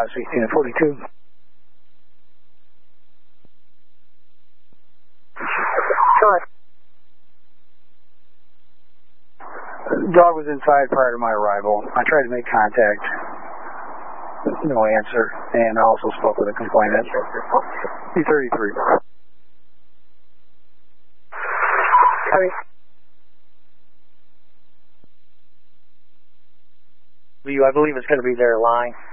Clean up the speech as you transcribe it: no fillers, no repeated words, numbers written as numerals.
unit 42. Correct. Dog was inside prior to my arrival. I tried to make contact. No answer. And I also spoke with a complainant. E33. I believe it's going to be their line.